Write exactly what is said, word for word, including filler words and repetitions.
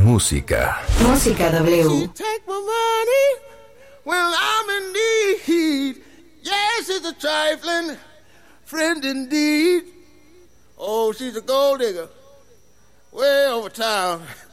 música. Música W. Take my money when I'm in need. Yes, it's a trifling friend indeed. Oh, she's a gold digger way over town.